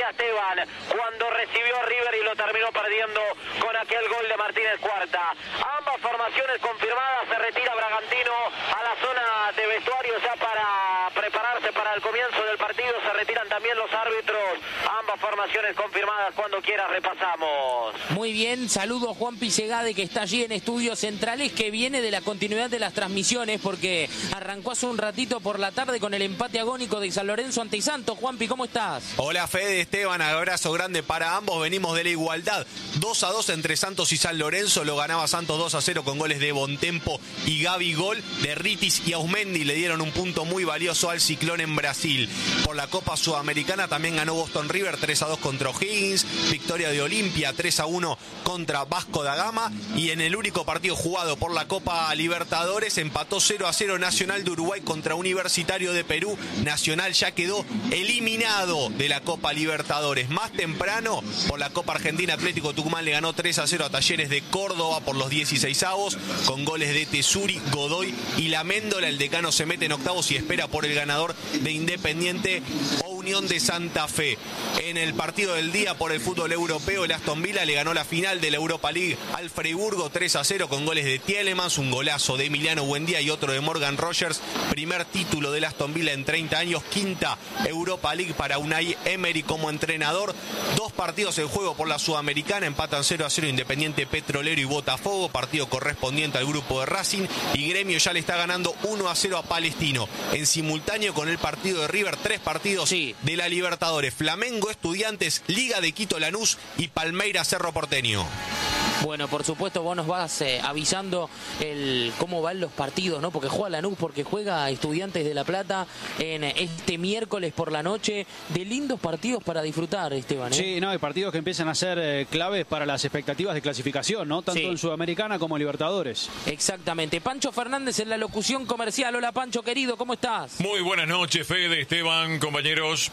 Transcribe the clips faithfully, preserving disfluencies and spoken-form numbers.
decía Esteban, cuando recibió a River y lo terminó perdiendo con aquel gol de Martínez Cuarta. Ambas formaciones confirmadas, se retira Bragantino a la zona de vestuario ya para prepararse para el comienzo del partido, se retiran también los árbitros, ambas formaciones confirmadas, cuando quieras repasamos. Muy bien, saludo a Juan Pisegade, que está allí en Estudios Centrales, que viene de la continuidad de las transmisiones porque arrancó hace un ratito por la tarde con el empate agónico de San Lorenzo ante Santos. Juanpi, ¿cómo estás? Hola Fede, Esteban, abrazo grande para ambos, venimos de la igualdad, dos a dos entre Santos y San Lorenzo, lo ganaba Santos dos a cero con goles de Bontempo y Gavi, gol de Ritis y Ausmendi, le dieron un punto muy valioso al Ciclón en Brasil. Por la Copa Sudamericana también ganó Boston River tres a dos contra O'Higgins, victoria de Olimpia tres a uno contra Vasco da Gama, y en el único partido jugado por la Copa Libertadores empató cero a cero Nacional de Uruguay contra Universitario de Perú. Nacional ya quedó eliminado de la Copa Libertadores. Más temprano, por la Copa Argentina, Atlético Tucumán le ganó tres a cero a Talleres de Córdoba por los dieciseisavos, con goles de Tesuri, Godoy y Laméndola. El decano se mete en octavos y espera por el ganador de Independiente o Unión de Santa Fe. En el partido del día por el fútbol europeo, el Aston Villa le ganó la final de la Europa League al Freiburgo tres a cero con goles de Tielemans, un golazo de Emiliano Buendía y otro de Morgan Rogers. Primer título del Aston Villa en treinta años, quinta Europa League para Unai Emery como entrenador. Dos partidos en juego por la Sudamericana, empatan cero a cero Independiente Petrolero y Botafogo, partido correspondiente al grupo de Racing, y Gremio ya le está ganando uno a cero a Palestino. En simultáneo con el partido de River, tres partidos sí. de la Libertadores: Flamengo, Estudiantes, Liga de Quito, Lanús y Palmeiras, Cerro Porteño. Bueno, por supuesto vos nos vas eh, avisando el cómo van los partidos, ¿no? Porque juega Lanús, porque juega Estudiantes de La Plata en este miércoles por la noche. De lindos partidos para disfrutar, Esteban, ¿eh? Sí, no, hay partidos que empiezan a ser eh, claves para las expectativas de clasificación, ¿no? Tanto sí. en Sudamericana como en Libertadores. Exactamente. Pancho Fernández en la locución comercial. Hola, Pancho, querido, ¿cómo estás? Muy buenas noches, Fede, Esteban, compañeros.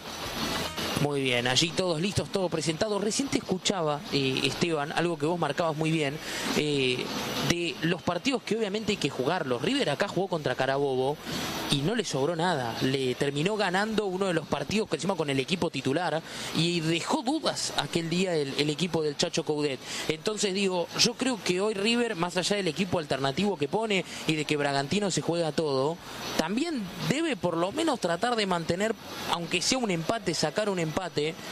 Muy bien, allí todos listos, todo presentado. Recién te escuchaba, eh, Esteban, algo que vos marcabas muy bien, eh, de los partidos que obviamente hay que jugarlos. River acá jugó contra Carabobo y no le sobró nada. Le terminó ganando uno de los partidos que encima con el equipo titular y dejó dudas aquel día el, el equipo del Chacho Coudet. Entonces digo, yo creo que hoy River, más allá del equipo alternativo que pone y de que Bragantino se juega todo, también debe por lo menos tratar de mantener, aunque sea un empate, sacar un empate.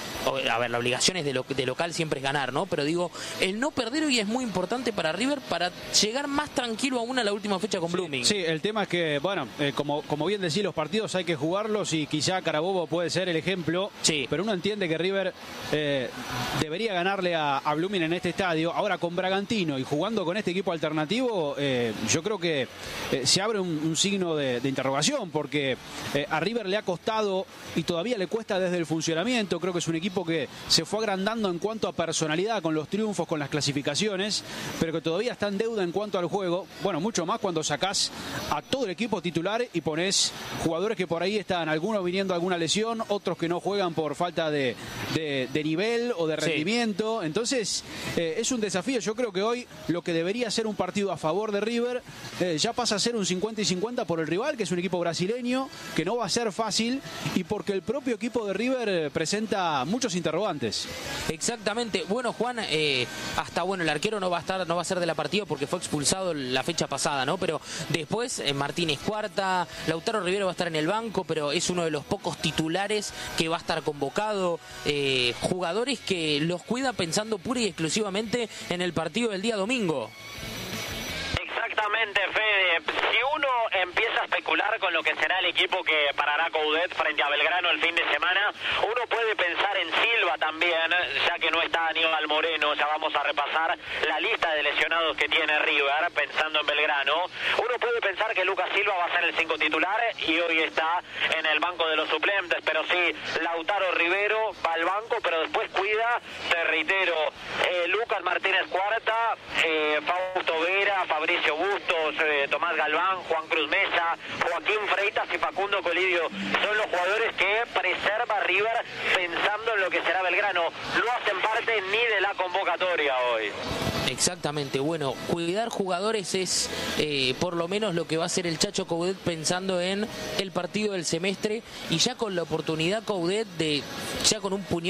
A ver, la obligación es de, lo, de local siempre es ganar, ¿no? Pero digo, el no perder hoy es muy importante para River para llegar más tranquilo aún a la última fecha con sí, Blooming. Sí, el tema es que, bueno, eh, como, como bien decís, los partidos hay que jugarlos y quizá Carabobo puede ser el ejemplo, sí. pero uno entiende que River eh, debería ganarle a, a Blooming en este estadio. Ahora con Bragantino y jugando con este equipo alternativo, eh, yo creo que eh, se abre un, un signo de, de interrogación, porque eh, a River le ha costado y todavía le cuesta desde el funcionamiento. Creo que es un equipo que se fue agrandando en cuanto a personalidad con los triunfos, con las clasificaciones, pero que todavía está en deuda en cuanto al juego. Bueno, mucho más cuando sacás a todo el equipo titular y ponés jugadores que por ahí están, algunos viniendo a alguna lesión, otros que no juegan por falta de, de, de nivel o de rendimiento. Sí. Entonces, eh, es un desafío. Yo creo que hoy lo que debería ser un partido a favor de River eh, ya pasa a ser un cincuenta y cincuenta por el rival, que es un equipo brasileño, que no va a ser fácil, y porque el propio equipo de River eh, presenta muchos interrogantes. Exactamente. Bueno, Juan, eh, hasta bueno, el arquero no va a estar, no va a ser de la partida porque fue expulsado la fecha pasada, ¿no? Pero después eh, Martínez Cuarta, Lautaro Rivero va a estar en el banco, pero es uno de los pocos titulares que va a estar convocado. Eh, jugadores que los cuida pensando pura y exclusivamente en el partido del día domingo. Exactamente, Fede. Si uno empieza a especular con lo que será el equipo que parará Coudet frente a Belgrano el fin de semana, uno puede pensar en Silva también, ya que no está Aníbal Moreno. Ya vamos a repasar la lista de lesionados que tiene River, pensando en Belgrano. Uno puede pensar que Lucas Silva va a ser el cinco titular y hoy está en el banco de los suplentes, pero sí, Lautaro Rivero va al banco, pero después cuida, te reitero, eh, Lucas Martínez Cuarta, eh, Fausto Vera, Fabricio Bustos, eh, Tomás Galván, Juan Cruz Mesa, Joaquín Freitas y Facundo Colidio. Son los jugadores que preserva River pensando en lo que será Belgrano. No hacen parte ni de la convocatoria hoy. Exactamente, bueno, cuidar jugadores es eh, por lo menos lo que va a hacer el Chacho Coudet pensando en el partido del semestre, y ya con la oportunidad Coudet de, ya con un puñado